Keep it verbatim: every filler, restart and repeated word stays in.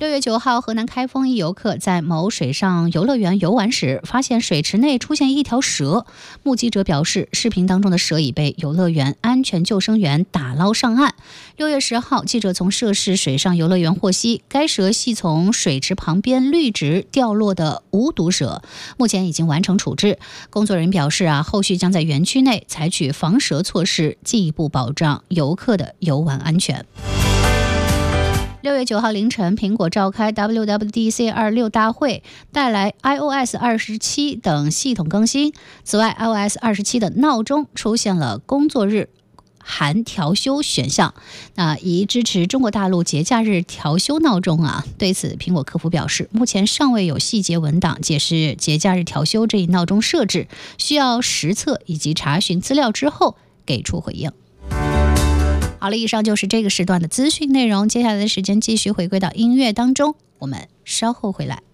六月九号，河南开封一游客在某水上游乐园游玩时，发现水池内出现一条蛇。目击者表示，视频当中的蛇已被游乐园安全救生员打捞上岸。六月十号，记者从涉事水上游乐园获悉，该蛇系从水池旁边绿植掉落的无毒蛇，目前已经完成处置。工作人员表示啊，后续将在园区内采取防蛇措施，进一步保障游客的游玩安全。六月九号凌晨，苹果召开 W W D C 二十六 大会，带来 i O S 二十七等系统更新。此外 i O S 二十七的闹钟出现了工作日含调休选项，那以支持中国大陆节假日调休闹钟啊。对此，苹果客服表示，目前尚未有细节文档解释节假日调休这一闹钟设置，需要实测以及查询资料之后给出回应。好了，以上就是这个时段的资讯内容，接下来的时间继续回归到音乐当中，我们稍后回来。